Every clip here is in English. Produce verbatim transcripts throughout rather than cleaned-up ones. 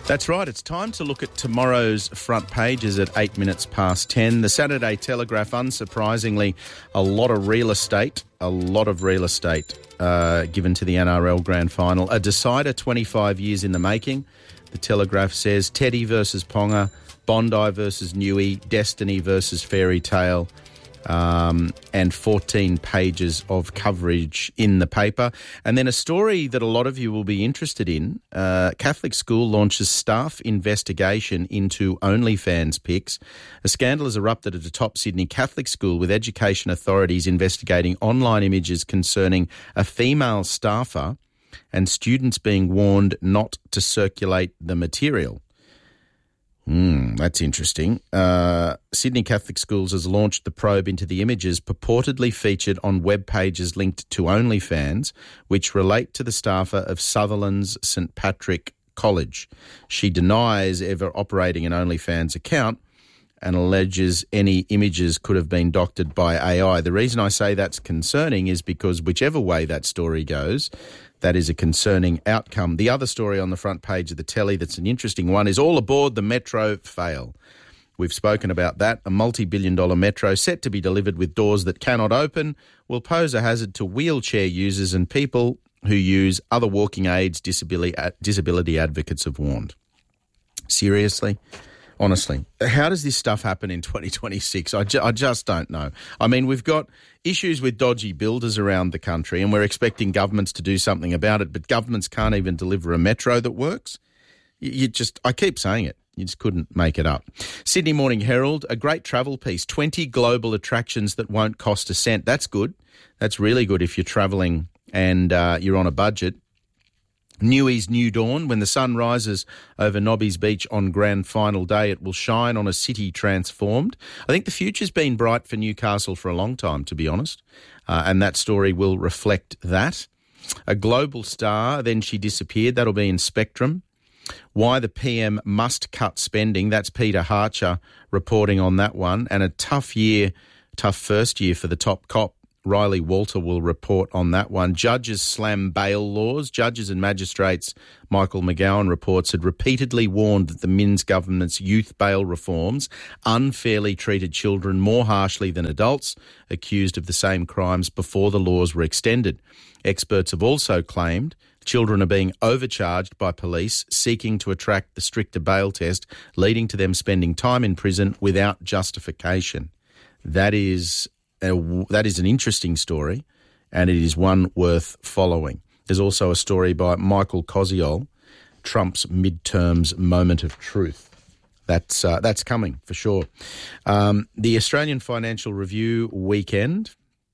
That's right. It's time to look at tomorrow's front pages at eight minutes past ten. The Saturday Telegraph, unsurprisingly, a lot of real estate, a lot of real estate uh, given to the N R L Grand Final. A decider twenty-five years in the making. The Telegraph says Teddy versus Ponga, Bondi versus Newey, Destiny versus Fairy Tale, um, and fourteen pages of coverage in the paper. And then a story that a lot of you will be interested in. Uh, Catholic school launches staff investigation into OnlyFans pics. A scandal has erupted at a top Sydney Catholic school with education authorities investigating online images concerning a female staffer and students being warned not to circulate the material. Hmm, that's interesting. Uh, Sydney Catholic Schools has launched the probe into the images purportedly featured on web pages linked to OnlyFans, which relate to the staffer of Sutherland's St Patrick College. She denies ever operating an OnlyFans account and alleges any images could have been doctored by A I. The reason I say that's concerning is because whichever way that story goes, that is a concerning outcome. The other story on the front page of the telly that's an interesting one is all aboard the Metro fail. We've spoken about that. A multi-billion dollar Metro set to be delivered with doors that cannot open will pose a hazard to wheelchair users and people who use other walking aids, disability, disability advocates have warned. Seriously? Honestly, how does this stuff happen in twenty twenty-six? I, ju- I just don't know. I mean, we've got issues with dodgy builders around the country and we're expecting governments to do something about it, but governments can't even deliver a metro that works. You, you just, I keep saying it. You just couldn't make it up. Sydney Morning Herald, a great travel piece, twenty global attractions that won't cost a cent. That's good. That's really good if you're travelling and uh, you're on a budget. Newey's New Dawn, when the sun rises over Nobby's Beach on grand final day, it will shine on a city transformed. I think the future's been bright for Newcastle for a long time, to be honest, uh, and that story will reflect that. A global star, then she disappeared. That'll be in Spectrum. Why the P M must cut spending. That's Peter Harcher reporting on that one. And a tough year, tough first year for the top cop. Riley Walter will report on that one. Judges slam bail laws. Judges and magistrates, Michael McGowan reports, had repeatedly warned that the Minns government's youth bail reforms unfairly treated children more harshly than adults accused of the same crimes before the laws were extended. Experts have also claimed children are being overcharged by police seeking to attract the stricter bail test, leading to them spending time in prison without justification. That is... Uh, that is an interesting story, and it is one worth following. There's also a story by Michael Koziol, Trump's midterms moment of truth. That's uh, that's coming for sure. Um, the Australian Financial Review weekend,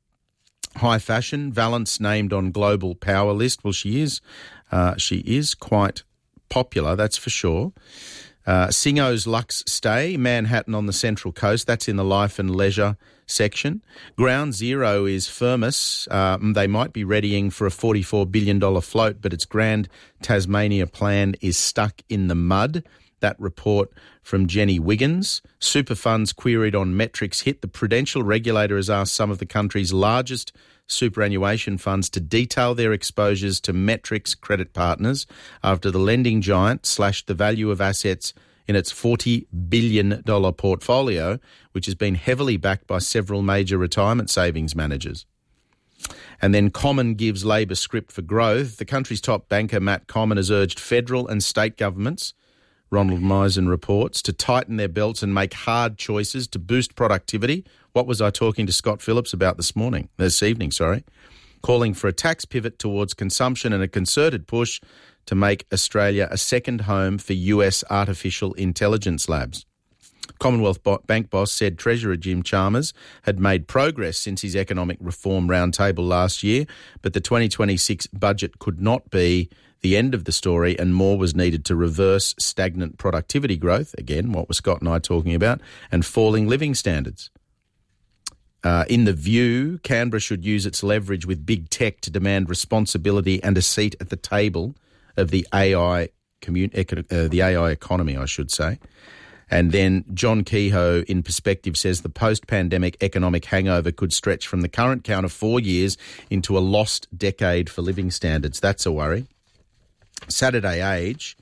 high fashion, Valence named on global power list. Well, she is, uh, she is quite popular, that's for sure. Uh, Singo's Luxe Stay, Manhattan on the Central Coast. That's in the Life and Leisure section. Ground Zero is Firmus. Um, they might be readying for a forty-four billion dollars float, but its Grand Tasmania plan is stuck in the mud. That report from Jenny Wiggins. Super funds queried on metrics hit. The Prudential regulator has asked some of the country's largest superannuation funds to detail their exposures to Metrics credit partners after the lending giant slashed the value of assets in its forty billion dollars portfolio, which has been heavily backed by several major retirement savings managers. And then Common gives Labor script for growth. The country's top banker, Matt Common, has urged federal and state governments, Ronald Misen reports, to tighten their belts and make hard choices to boost productivity. What was I talking to Scott Phillips about this morning, this evening, sorry, calling for a tax pivot towards consumption and a concerted push to make Australia a second home for U S artificial intelligence labs. Commonwealth Bank boss said Treasurer Jim Chalmers had made progress since his economic reform roundtable last year, but the twenty twenty-six budget could not be the end of the story and more was needed to reverse stagnant productivity growth, again, what were Scott and I talking about, and falling living standards. Uh, in the View, Canberra should use its leverage with big tech to demand responsibility and a seat at the table of the A I commun- uh, the A I economy, I should say. And then John Kehoe, in Perspective, says the post-pandemic economic hangover could stretch from the current count of four years into a lost decade for living standards. That's a worry. Saturday Age,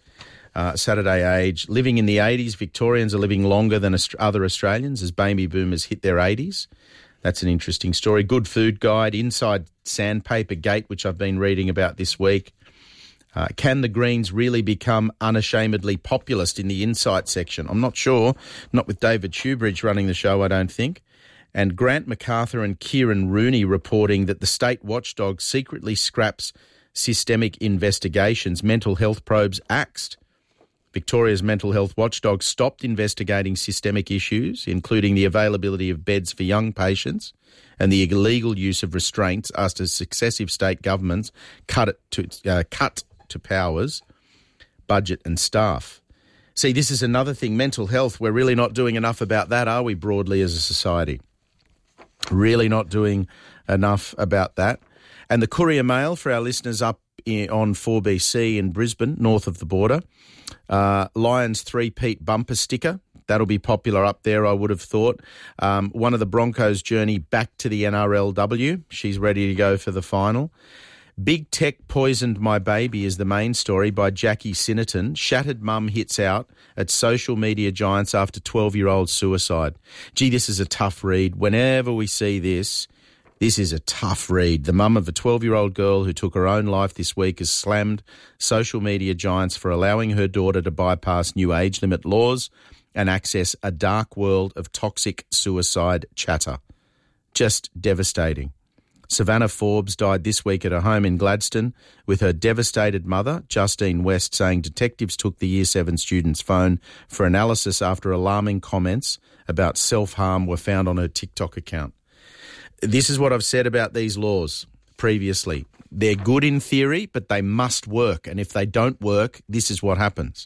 Uh, Saturday Age, living in the eighties, Victorians are living longer than Aust- other Australians as baby boomers hit their eighties. That's an interesting story. Good Food Guide, Inside Sandpaper Gate, which I've been reading about this week. Uh, can the Greens really become unashamedly populist in the Insight section? I'm not sure. Not with David Shoebridge running the show, I don't think. And Grant MacArthur and Kieran Rooney reporting that the state watchdog secretly scraps systemic investigations. Mental health probes axed. Victoria's mental health watchdog stopped investigating systemic issues, including the availability of beds for young patients and the illegal use of restraints after successive state governments cut it to uh, cut to powers, budget and staff. See, this is another thing, mental health, we're really not doing enough about that, are we, broadly as a society? Really not doing enough about that. And the Courier Mail, for our listeners up in, on four B C in Brisbane, north of the border, uh, Lions three-peat bumper sticker. That'll be popular up there, I would have thought. Um, one of the Broncos' journey back to the N R L W. She's ready to go for the final. Big Tech Poisoned My Baby is the main story by Jackie Sinnerton. Shattered mum hits out at social media giants after twelve-year-old suicide. Gee, this is a tough read. Whenever we see this, this is a tough read. The mum of a twelve-year-old girl who took her own life this week has slammed social media giants for allowing her daughter to bypass new age limit laws and access a dark world of toxic suicide chatter. Just devastating. Savannah Forbes died this week at her home in Gladstone with her devastated mother, Justine West, saying detectives took the Year seven student's phone for analysis after alarming comments about self-harm were found on her TikTok account. This is what I've said about these laws previously. They're good in theory, but they must work. And if they don't work, this is what happens.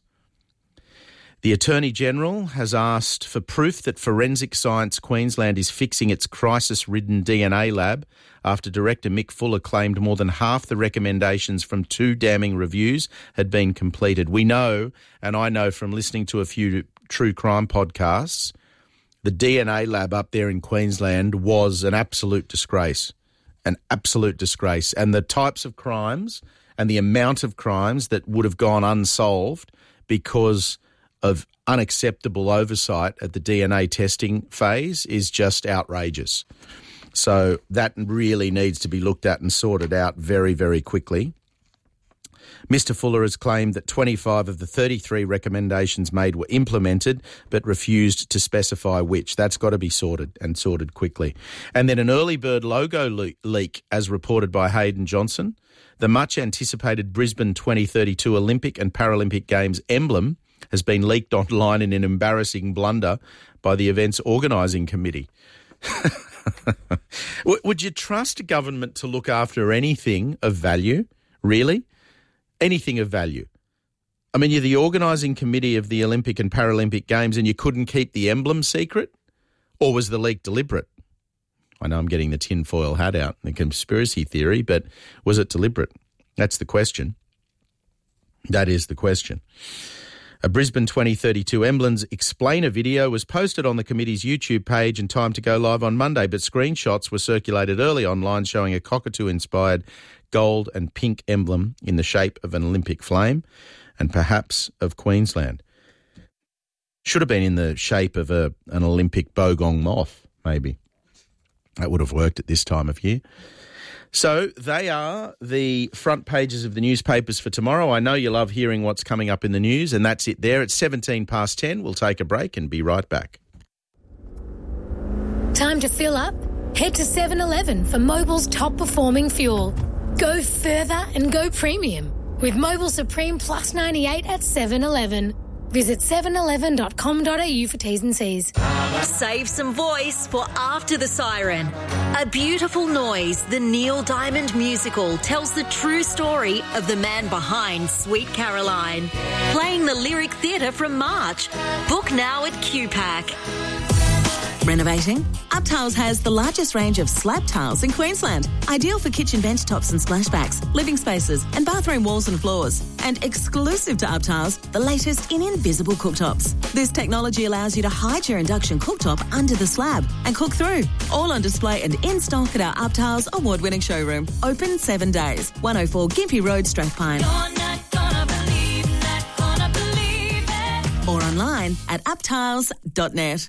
The Attorney-General has asked for proof that Forensic Science Queensland is fixing its crisis-ridden D N A lab after Director Mick Fuller claimed more than half the recommendations from two damning reviews had been completed. We know, and I know from listening to a few true crime podcasts, the D N A lab up there in Queensland was an absolute disgrace, an absolute disgrace. And the types of crimes and the amount of crimes that would have gone unsolved because of unacceptable oversight at the D N A testing phase is just outrageous. So that really needs to be looked at and sorted out very, very quickly. Mister Fuller has claimed that twenty-five of the thirty-three recommendations made were implemented but refused to specify which. That's got to be sorted and sorted quickly. And then an early bird logo le- leak, as reported by Hayden Johnson. The much-anticipated Brisbane twenty thirty-two Olympic and Paralympic Games emblem has been leaked online in an embarrassing blunder by the event's organising committee. Would you trust a government to look after anything of value? Really? Anything of value? I mean, you're the organising committee of the Olympic and Paralympic Games and you couldn't keep the emblem secret? Or was the leak deliberate? I know I'm getting the tinfoil hat out, the conspiracy theory, but was it deliberate? That's the question. That is the question. A Brisbane twenty thirty-two Emblems explainer video was posted on the committee's YouTube page and timed to go live on Monday, but screenshots were circulated early online showing a cockatoo-inspired gold and pink emblem in the shape of an Olympic flame and perhaps of Queensland. Should have been in the shape of a an Olympic bogong moth, maybe. That would have worked at this time of year. So they are the front pages of the newspapers for tomorrow. I know you love hearing what's coming up in the news, and that's it there. It's seventeen past ten. We'll take a break and be right back. Time to fill up? Head to seven eleven for Mobil's top-performing fuel. Go further and go premium with Mobil Supreme Plus ninety-eight at seven eleven. Visit seven eleven dot com dot a u for T's and C's. Save some voice for After the Siren. A beautiful noise, the Neil Diamond musical tells the true story of the man behind Sweet Caroline. Playing the Lyric Theatre from March. Book now at Q PAC. Renovating? Uptiles has the largest range of slab tiles in Queensland. Ideal for kitchen bench tops and splashbacks, living spaces and bathroom walls and floors. And exclusive to Uptiles, the latest in invisible cooktops. This technology allows you to hide your induction cooktop under the slab and cook through. All on display and in stock at our Uptiles award-winning showroom. Open seven days. one oh four Gympie Road, Strathpine. You're not gonna believe, not gonna believe. online at uptiles dot net.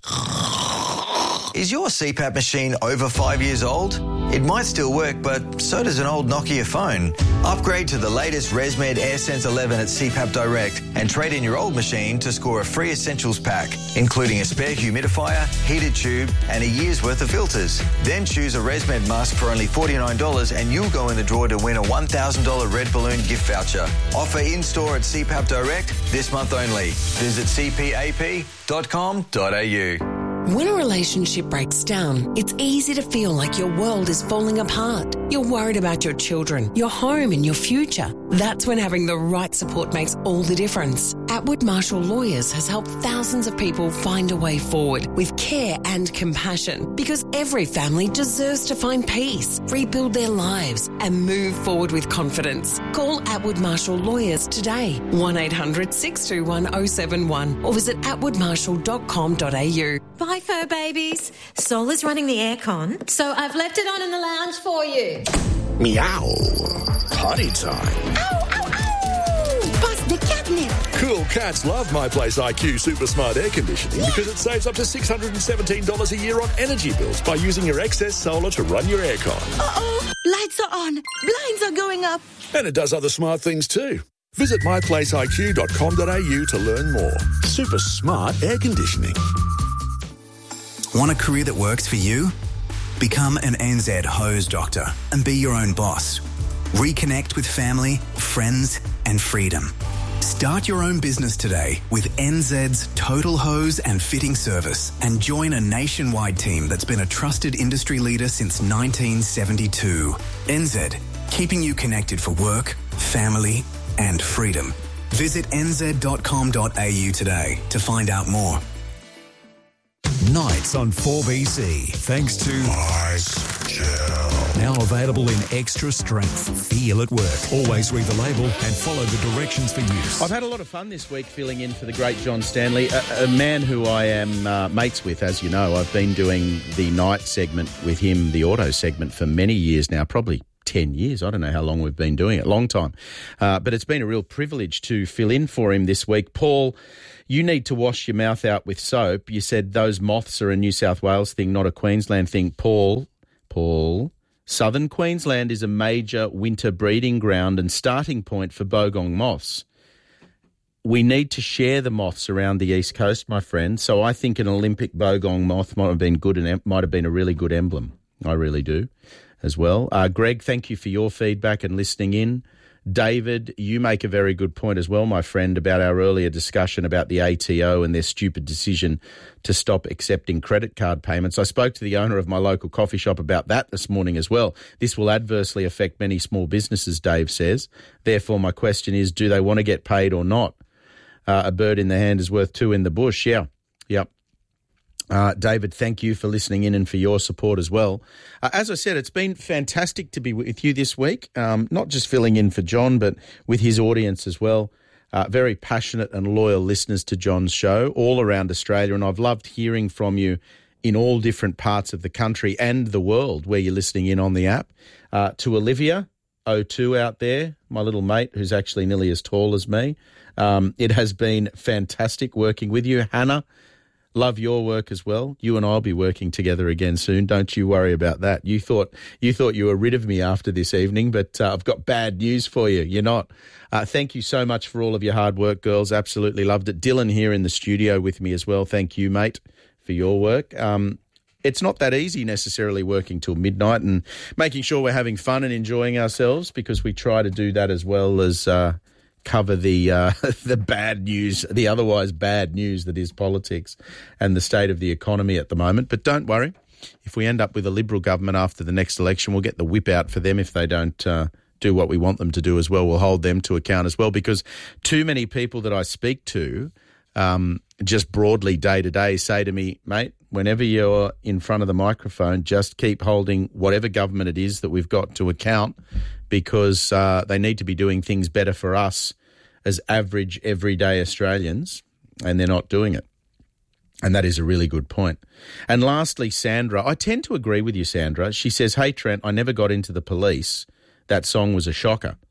Is your C PAP machine over five years old? It might still work, but so does an old Nokia phone. Upgrade to the latest ResMed AirSense eleven at C PAP Direct and trade in your old machine to score a free essentials pack, including a spare humidifier, heated tube and a year's worth of filters. Then choose a ResMed mask for only forty-nine dollars and you'll go in the draw to win a one thousand dollars Red Balloon gift voucher. Offer in-store at C PAP Direct this month only. Visit c p a p dot com dot a u. When a relationship breaks down, it's easy to feel like your world is falling apart. You're worried about your children, your home and your future. That's when having the right support makes all the difference. Atwood Marshall Lawyers has helped thousands of people find a way forward with care and compassion, because every family deserves to find peace, rebuild their lives and move forward with confidence. Call Atwood Marshall Lawyers today, one eight hundred six two one oh seven one, or visit atwood marshall dot com dot a u. Bye, fur babies. Sol is running the aircon, so I've left it on in the lounge for you. Meow. Potty time. Ow, ow, ow! Bust the catnip. Cool cats love My Place I Q Super Smart Air Conditioning yeah. because it saves up to six hundred seventeen dollars a year on energy bills by using your excess solar to run your aircon. Uh-oh. Lights are on. Blinds are going up. And it does other smart things too. Visit my place I Q dot com dot a u to learn more. Super smart air conditioning. Want a career that works for you? Become an N Z hose doctor and be your own boss. Reconnect with family, friends and freedom. Start your own business today with N Z's Total Hose and Fitting Service and join a nationwide team that's been a trusted industry leader since nineteen seventy-two. N Z, keeping you connected for work, family and freedom. Visit n z dot com dot a u today to find out more. Nights on four B C, thanks to Ice Gel. Now available in extra strength. Feel at work. Always read the label and follow the directions for use. I've had a lot of fun this week filling in for the great John Stanley, a, a man who I am uh, mates with, as you know. I've been doing the night segment with him, the auto segment, for many years now, probably ten years. I don't know how long we've been doing it, long time. Uh, but it's been a real privilege to fill in for him this week. Paul, you need to wash your mouth out with soap. You said those moths are a New South Wales thing, not a Queensland thing. Paul, Paul, southern Queensland is a major winter breeding ground and starting point for bogong moths. We need to share the moths around the East Coast, my friend. So I think an Olympic bogong moth might have been good and might have been a really good emblem. I really do as well. Uh, Greg, thank you for your feedback and listening in. David, you make a very good point as well, my friend, about our earlier discussion about the A T O and their stupid decision to stop accepting credit card payments. I spoke to the owner of my local coffee shop about that this morning as well. This will adversely affect many small businesses, Dave says. Therefore, my question is, do they want to get paid or not? Uh, a bird in the hand is worth two in the bush. Yeah, yep. Uh, David, thank you for listening in and for your support as well. Uh, as I said, it's been fantastic to be with you this week, um, not just filling in for John, but with his audience as well. Uh, very passionate and loyal listeners to John's show all around Australia, and I've loved hearing from you in all different parts of the country and the world where you're listening in on the app. Uh, to Olivia, oh two out there, my little mate who's actually nearly as tall as me, um, it has been fantastic working with you. Hannah, love your work as well. You and I'll be working together again soon. Don't you worry about that. You thought you thought you were rid of me after this evening, but uh, I've got bad news for you. You're not. Uh, thank you so much for all of your hard work, girls. Absolutely loved it. Dylan here in the studio with me as well. Thank you, mate, for your work. Um, it's not that easy necessarily working till midnight and making sure we're having fun and enjoying ourselves, because we try to do that as well as uh, cover the uh, the bad news, the otherwise bad news that is politics and the state of the economy at the moment. But don't worry, if we end up with a Liberal government after the next election, we'll get the whip out for them if they don't uh, do what we want them to do as well. We'll hold them to account as well, because too many people that I speak to um, just broadly day to day say to me, mate, whenever you're in front of the microphone, just keep holding whatever government it is that we've got to account, because uh, they need to be doing things better for us as average, everyday Australians, and they're not doing it. And that is a really good point. And lastly, Sandra, I tend to agree with you, Sandra. She says, hey, Trent, I never got into the police. That song was a shocker.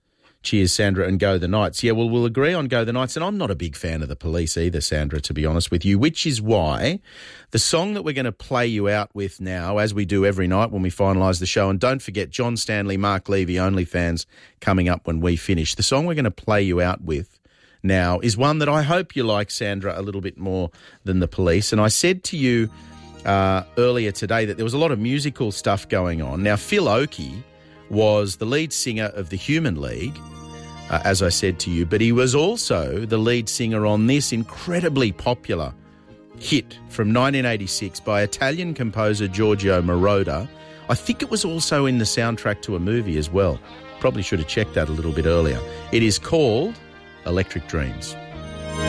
Cheers, Sandra, and Go the Knights. Yeah, well, we'll agree on Go the Knights, and I'm not a big fan of the Police either, Sandra, to be honest with you, which is why the song that we're going to play you out with now, as we do every night when we finalise the show, and don't forget John Stanley, Mark Levy, OnlyFans, coming up when we finish. The song we're going to play you out with now is one that I hope you like, Sandra, a little bit more than the Police. And I said to you uh, earlier today that there was a lot of musical stuff going on. Now, Phil Oakey was the lead singer of the Human League, Uh, as I said to you, but he was also the lead singer on this incredibly popular hit from nineteen eighty-six by Italian composer Giorgio Moroder. I think it was also in the soundtrack to a movie as well. Probably should have checked that a little bit earlier. It is called Electric Dreams.